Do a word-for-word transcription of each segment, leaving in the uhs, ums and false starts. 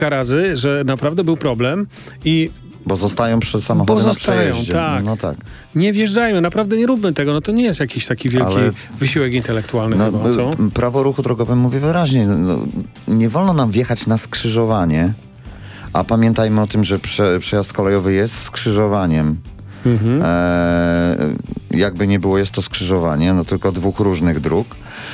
razy, że naprawdę był problem i Bo zostają przy samochody Bo na zostają, przejeździe. tak. No tak. nie wjeżdżajmy, naprawdę nie róbmy tego. No to nie jest jakiś taki wielki Ale- wysiłek intelektualny No, chyba, co? prawo o ruchu drogowym mówi wyraźnie, no, nie wolno nam wjechać na skrzyżowanie, a pamiętajmy o tym, że prze, przejazd kolejowy jest skrzyżowaniem. Mhm. E, jakby nie było, jest to skrzyżowanie, no tylko dwóch różnych dróg.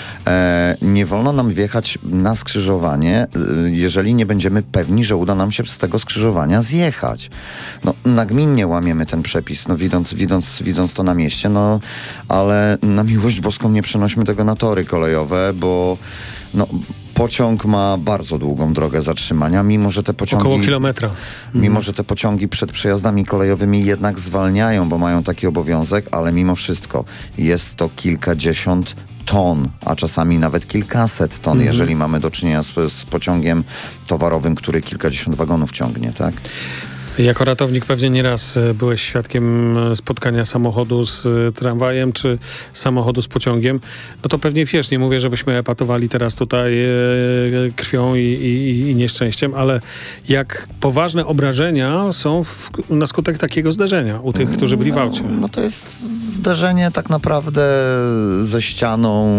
E, nie wolno nam wjechać na skrzyżowanie, e, jeżeli nie będziemy pewni, że uda nam się z tego skrzyżowania zjechać. No, nagminnie łamiemy ten przepis, no, widząc, widząc, widząc to na mieście, no, ale na miłość boską nie przenośmy tego na tory kolejowe, bo no, pociąg ma bardzo długą drogę zatrzymania, mimo że te pociągi... Około kilometra. Mimo, że te pociągi przed przejazdami kolejowymi jednak zwalniają, bo mają taki obowiązek, ale mimo wszystko jest to kilkadziesiąt ton, a czasami nawet kilkaset ton, Mhm. jeżeli mamy do czynienia z, z pociągiem towarowym, który kilkadziesiąt wagonów ciągnie, tak? Jako ratownik pewnie nieraz e, byłeś świadkiem e, spotkania samochodu z e, tramwajem czy samochodu z pociągiem. No to pewnie wiesz, nie mówię, żebyśmy epatowali teraz tutaj e, krwią i, i, i nieszczęściem, ale jak poważne obrażenia są w, na skutek takiego zdarzenia u tych, którzy byli w aucie. No to jest zderzenie tak naprawdę ze ścianą.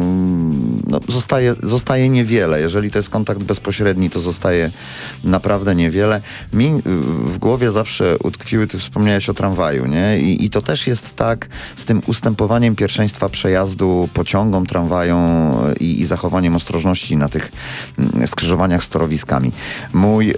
No, zostaje, zostaje niewiele. Jeżeli to jest kontakt bezpośredni, to zostaje naprawdę niewiele. Mi w głowie zawsze utkwiły, ty wspomniałeś o tramwaju, nie? I, i to też jest tak z tym ustępowaniem pierwszeństwa przejazdu pociągom, tramwajom i, i zachowaniem ostrożności na tych mm, skrzyżowaniach z torowiskami. Mój y,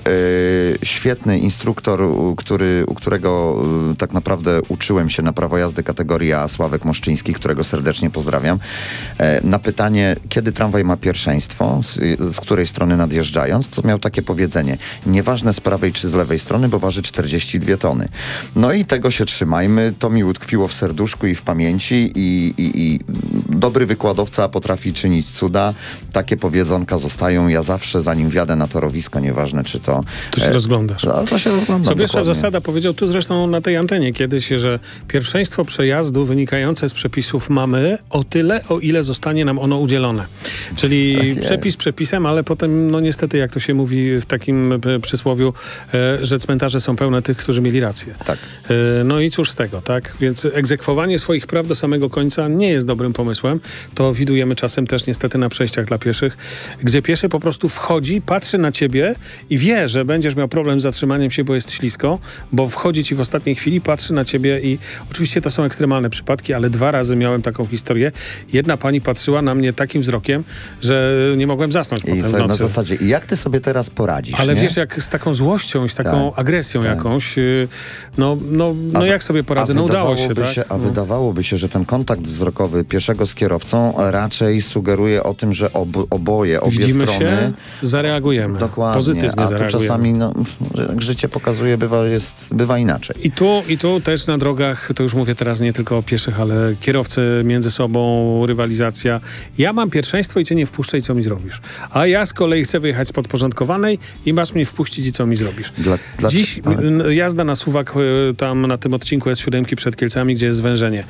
świetny instruktor, u, który, u którego y, tak naprawdę uczyłem się na prawo jazdy kategorii A, Sławek Moszczyński, którego serdecznie pozdrawiam, e, na pytanie, kiedy tramwaj ma pierwszeństwo, z, z której strony nadjeżdżając, to miał takie powiedzenie: nieważne z prawej czy z lewej strony, bo waży czterdzieści dwie tony. No i tego się trzymajmy, to mi utkwiło w serduszku i w pamięci i, i, i dobry wykładowca potrafi czynić cuda. Takie powiedzonka zostają. Ja zawsze, zanim wjadę na torowisko, nieważne czy to... Tu się e, rozglądasz. To, to się rozglądam, Sobiesław dokładnie. Zasada powiedział tu zresztą na tej antenie kiedyś, że pierwszeństwo przejazdu wynikające z przepisów mamy o tyle, o ile zostanie nam ono udzielone. Czyli Tak jest. przepis przepisem, ale potem, no niestety, jak to się mówi w takim e, przysłowiu, e, że cmentarze są pełne tych, którzy mieli rację. Tak. E, no i cóż z tego, tak? Więc egzekwowanie swoich praw do samego końca nie jest dobrym pomysłem. To widujemy czasem też niestety na przejściach dla pieszych, gdzie pieszy po prostu wchodzi, patrzy na ciebie i wie, że będziesz miał problem z zatrzymaniem się, bo jest ślisko, bo wchodzi ci w ostatniej chwili, patrzy na ciebie i oczywiście to są ekstremalne przypadki, ale dwa razy miałem taką historię. Jedna pani patrzyła na mnie takim wzrokiem, że nie mogłem zasnąć I potem w tak na nocy. zasadzie, i jak ty sobie teraz poradzisz? Ale nie? wiesz, jak z taką złością i z taką Tak, agresją tak. jakąś, yy, no, no, no A- jak sobie poradzę? No udało się, wydawałoby tak? się, a No. wydawałoby się, że ten kontakt wzrokowy pieszego z kierowcą raczej sugeruje o tym, że ob, oboje, obie Widzimy strony... się, zareagujemy. Dokładnie, Pozytywnie a tu zareagujemy. czasami, no, jak życie pokazuje, bywa, jest, bywa inaczej. I tu, I tu też na drogach, to już mówię teraz nie tylko o pieszych, ale kierowcy między sobą, rywalizacja. Ja mam pierwszeństwo i cię nie wpuszczę i co mi zrobisz? A ja z kolei chcę wyjechać z podporządkowanej i masz mnie wpuścić i co mi zrobisz? Dla, dla, Dziś ale- m, jazda na Suwak y, tam na tym odcinku S siedem przed Kielcami, gdzie jest zwężenie.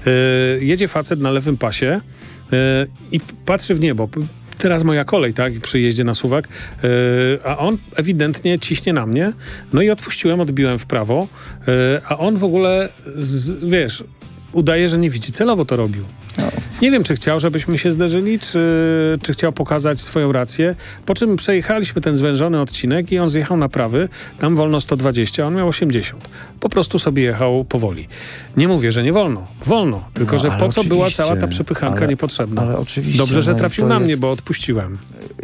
Y, jedzie facet na lewym pasie y, i patrzy w niebo. Teraz moja kolej, tak, przy jeździe na Suwak, yy, a on ewidentnie ciśnie na mnie, no i odpuściłem, odbiłem w prawo, yy, a on w ogóle, z, wiesz, udaje, że nie widzi, celowo to robił. No. Nie wiem, czy chciał, żebyśmy się zderzyli, czy, czy chciał pokazać swoją rację, po czym przejechaliśmy ten zwężony odcinek i on zjechał na prawy, tam wolno sto dwadzieścia, a on miał osiemdziesiąt. Po prostu sobie jechał powoli. Nie mówię, że nie wolno. Wolno. Tylko, No, że ale po co była oczywiście, cała ta przepychanka ale- niepotrzebna? ale oczywiście, Dobrze, że no i trafił to na mnie, jest- bo odpuściłem.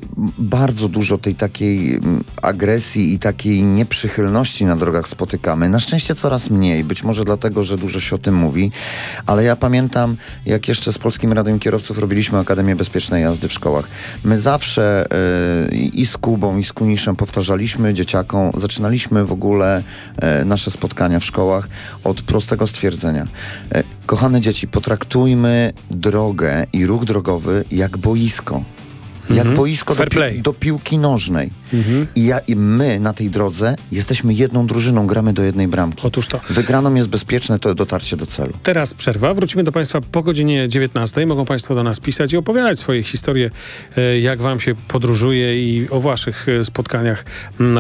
Bardzo dużo tej takiej mm, agresji i takiej nieprzychylności na drogach spotykamy. Na szczęście coraz mniej, być może dlatego, że dużo się o tym mówi, ale ja pamiętam, jak jeszcze z Polskim Radiem Kierowców robiliśmy Akademię Bezpiecznej Jazdy w szkołach. My zawsze yy, i z Kubą, i z Kuniszem powtarzaliśmy dzieciakom, zaczynaliśmy w ogóle yy, nasze spotkania w szkołach od prostego stwierdzenia. Yy, kochane dzieci, potraktujmy drogę i ruch drogowy jak boisko. Jak Mhm. boisko do, Fair pi- play. do piłki nożnej. Mhm. I, ja, I my na tej drodze jesteśmy jedną drużyną, gramy do jednej bramki. Otóż to. Wygraną jest bezpieczne to dotarcie do celu. Teraz przerwa. Wrócimy do Państwa po godzinie dziewiętnastej. Mogą Państwo do nas pisać i opowiadać swoje historie, e, jak Wam się podróżuje i o Waszych e, spotkaniach na